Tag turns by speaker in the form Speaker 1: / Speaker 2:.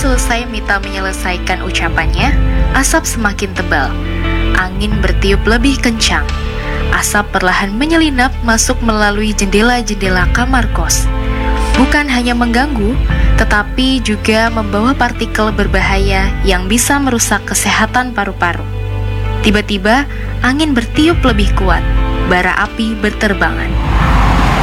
Speaker 1: selesai Mita menyelesaikan ucapannya, asap semakin tebal. Angin bertiup lebih kencang. Asap perlahan menyelinap masuk melalui jendela-jendela kamar kos. Bukan hanya mengganggu, tetapi juga membawa partikel berbahaya yang bisa merusak kesehatan paru-paru. Tiba-tiba, angin bertiup lebih kuat. Bara api berterbangan.